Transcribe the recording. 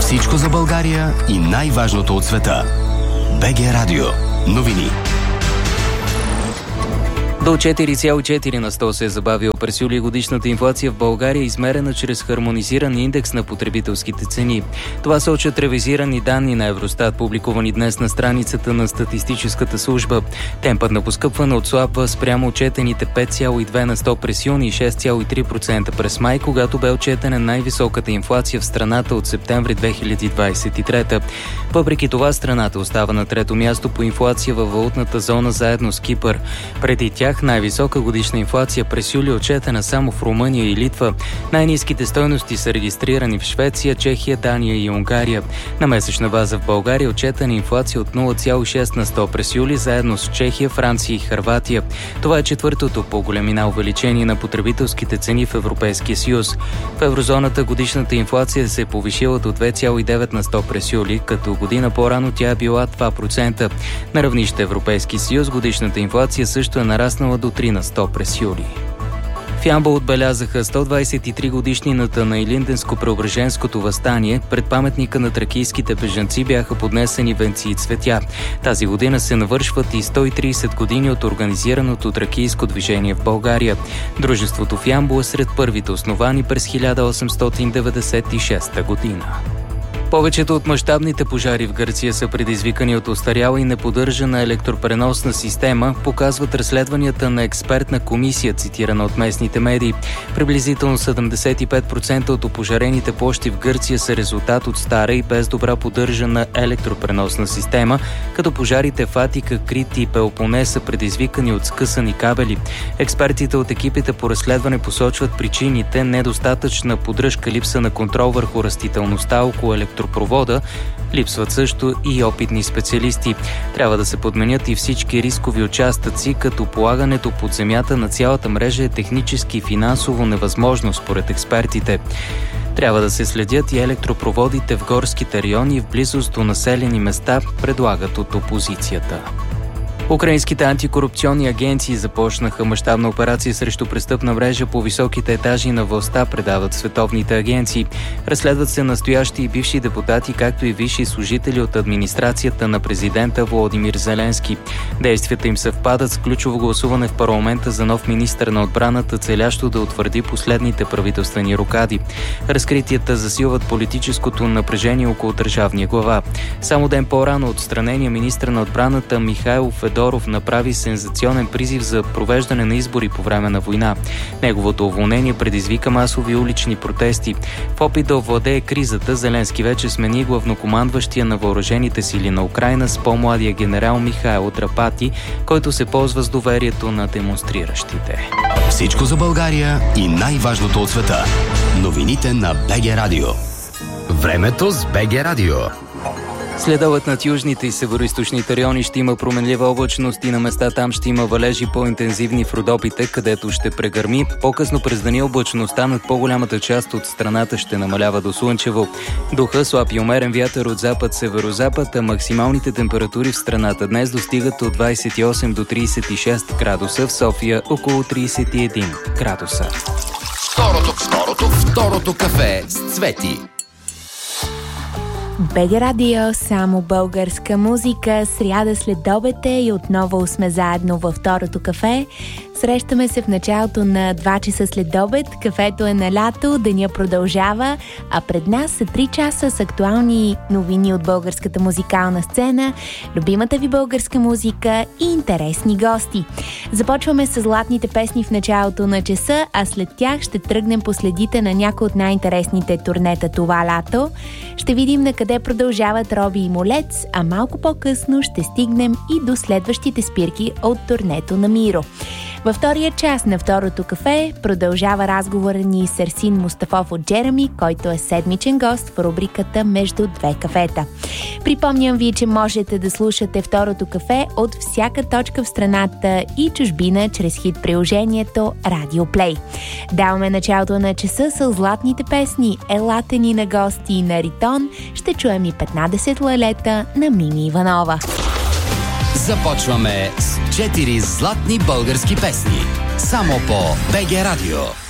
Всичко за България и най-важното от света. БГ Радио. Новини. До 4,4 на 100 се е забавил през юли годишната инфлация в България, измерена чрез хармонизиран индекс на потребителските цени. Това сочат ревизирани данни на Евростат, публикувани днес на страницата на статистическата служба. Темпът на поскъпване отслабва спрямо отчетените 5,2 на 100 през юни и 6,3% през май, когато бе отчетена най-високата инфлация в страната от септември 2023. Въпреки това, страната остава на трето място по инфлация във валутната зона заедно с Кипър. Преди тях най-висока годишна инфлация през юли отчетена само в Румъния и Литва. Най-ниските стойности са регистрирани в Швеция, Чехия, Дания и Унгария. На месечна база в България отчетена инфлация от 0,6 на 100 през юли, заедно с Чехия, Франция и Хърватия. Това е четвъртото по големина увеличение на потребителските цени в Европейския съюз. В еврозоната годишната инфлация се е повишила до 2,9 на 100 през юли, като година по-рано тя е била 2%. На равнище Европейски съюз годишната инфлация също е нараснала до 3 на 100 през юли. В Ямбол отбелязаха 123 годишнината на Илинденско-Преображенското въстание. Пред паметника на тракийските бежанци бяха поднесени венци и цветя. Тази година се навършват и 130 години от организираното тракийско движение в България. Дружеството в Ямбол е сред първите основани през 1896 година. Повечето от мащабните пожари в Гърция са предизвикани от остаряла и неподдържана електропреносна система, показват разследванията на експертна комисия, цитирана от местните медии. Приблизително 75% от опожарените площи в Гърция са резултат от стара и без добра поддържана електропреносна система, като пожарите в Атика, Крит и Пелопонес са предизвикани от скъсани кабели. Експертите от екипите по разследване посочват причините: недостатъчна поддръжка, липса на контрол върху растителността около електропровода. Липсват също и опитни специалисти. Трябва да се подменят и всички рискови участъци, като полагането под земята на цялата мрежа е технически и финансово невъзможно, според експертите. Трябва да се следят и електропроводите в горските райони в близост до населени места, предлагат от опозицията. Украинските антикорупционни агенции започнаха мащабна операция срещу престъпна мрежа по високите етажи на властта, предават световните агенции. Разследват се настоящи и бивши депутати, както и висши служители от администрацията на президента Володимир Зеленски. Действията им съвпадат с ключово гласуване в парламента за нов министър на отбраната, целящо да утвърди последните правителствени рокади. Разкритията засилват политическото напрежение около държавния глава. Само ден по-рано отстранения министър на отбраната Михайло Федоров направи сензационен призив за провеждане на избори по време на война. Неговото уволнение предизвика масови улични протести. В опит да овладее кризата, Зеленски вече смени главнокомандващия на въоръжените сили на Украйна с по-младия генерал Михайло Драпати, който се ползва с доверието на демонстриращите. Всичко за България и най-важното от света. Новините на БГ Радио. Времето с БГ Радио. Следобед над южните и североизточните райони ще има променлива облачност и на места там ще има валежи по-интензивни в Родопите, където ще прегърми. По-късно през деня облачността над по-голямата част от страната ще намалява до слънчево. Духа слаб и умерен вятър от запад-северозапад, а максималните температури в страната днес достигат от 28 до 36 градуса, в София около 31 градуса. Второто кафе с Цвети. БГ Радио, само българска музика. Сряда след обед и отново сме заедно във второто кафе. Срещаме се в началото на 2 часа след обед. Кафето е на лято, деня продължава, а пред нас са 3 часа с актуални новини от българската музикална сцена, любимата ви българска музика и интересни гости. Започваме с златните песни в началото на часа, а след тях ще тръгнем по следите на някои от най-интересните турнета това лято. Ще видим на къде продължават Роби и Молец, а малко по-късно ще стигнем и до следващите спирки от турнето на Миро. Във втория час на второто кафе продължава разговора ни с Ерсин Мустафов от Джереми, който е седмичен гост в рубриката Между две кафета. Припомням ви, че можете да слушате второто кафе от всяка точка в страната и чужбина чрез хит приложението Radio Play. Даваме началото на часа с златните песни. Елате ни на гости на Ритон. Ще чуем и 15 лалета на Мими Иванова. Започваме с 4 златни български песни. Само по БГ Радио.